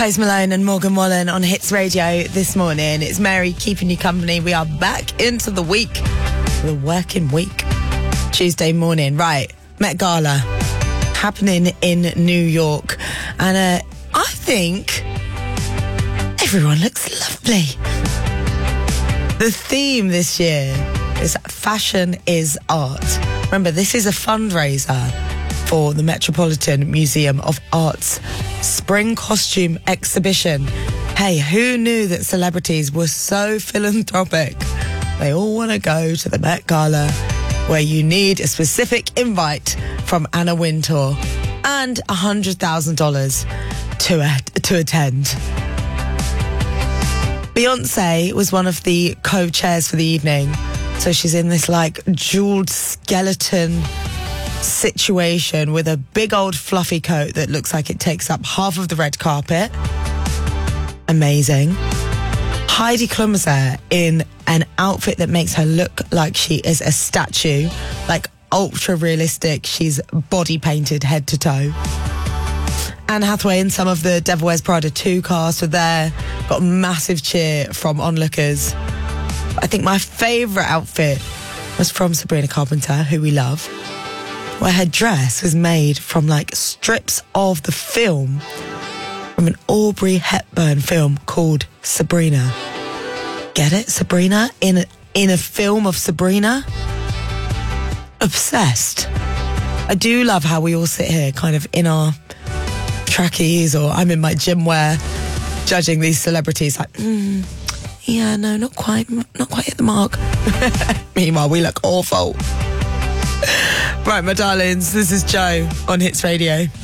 Post Malone and Morgan Wallen on Hits Radio this morning. It's Mary keeping you company. We are back into the week, the working week. Tuesday morning, right, Met Gala happening in New York. And I think everyone looks lovely. The theme this year is Fashion is Art. Remember, this is a fundraiser for the Metropolitan Museum of Art's Spring Costume Exhibition. Hey, who knew that celebrities were so philanthropic? They all want to go to the Met Gala, where you need a specific invite from Anna Wintour and $100,000 to attend. Beyonce was one of the co-chairs for the evening. So she's in this like jeweled skeleton situation with a big old fluffy coat that looks like it takes up half of the red carpet. Amazing. Heidi Klum is there in an outfit that makes her look like she is a statue, like ultra realistic. She's body painted head to toe. Anne Hathaway and some of the Devil Wears Prada 2 cast were there. Got a massive cheer from onlookers. I think my favourite outfit was from Sabrina Carpenter, who we love, where her dress was made from like strips of the film from an Aubrey Hepburn film called Sabrina. Get it? Sabrina? In a film of Sabrina? Obsessed. I do love how we all sit here kind of in our trackies, or I'm in my gym wear, judging these celebrities like, yeah, no, not quite at the mark. Meanwhile, we look awful. Right, my darlings, this is Joe on Hits Radio.